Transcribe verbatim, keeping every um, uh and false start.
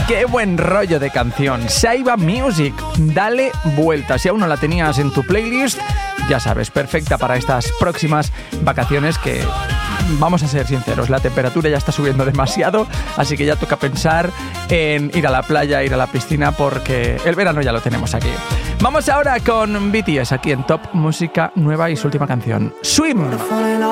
Qué buen rollo de canción. Saiba Music, dale vuelta. Si aún no la tenías en tu playlist, ya sabes, perfecta para estas próximas vacaciones que, vamos a ser sinceros, la temperatura ya está subiendo demasiado, así que ya toca pensar en ir a la playa, ir a la piscina, porque el verano ya lo tenemos aquí. Vamos ahora con B T S aquí en Top Música Nueva y su última canción, Swim.